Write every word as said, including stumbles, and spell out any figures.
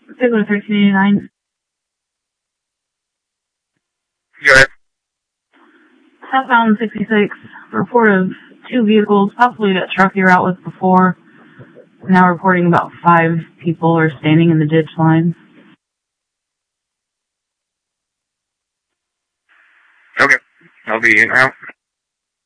Particular thirteen eighty-nine. Go ahead. Southbound sixty-six. Report of two vehicles, possibly that truck you were out with before. Now reporting about five people are standing in the ditch line. Okay. I'll be in out.